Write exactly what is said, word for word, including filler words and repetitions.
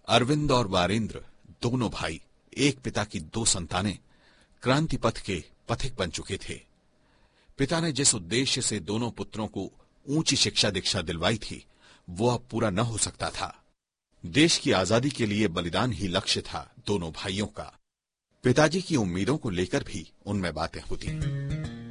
अरविंद और वारेंद्र दोनों भाई, एक पिता की दो संतानें, क्रांति पथ के पथिक बन चुके थे। पिता ने जिस उद्देश्य से दोनों पुत्रों को ऊंची शिक्षा दीक्षा दिलवाई थी, वो अब पूरा न हो सकता था। देश की आजादी के लिए बलिदान ही लक्ष्य था दोनों भाइयों का। पिताजी की उम्मीदों को लेकर भी उनमें बातें होती।